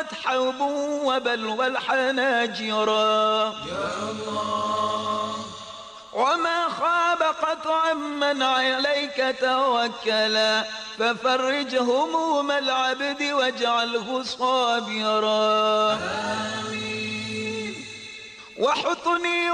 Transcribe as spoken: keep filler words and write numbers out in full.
طالت حرب وبلوى الحناجرا يا الله. وما خاب قطعا من عليك توكلا ففرج هموم العبد واجعله صابرا. آمين. وحطني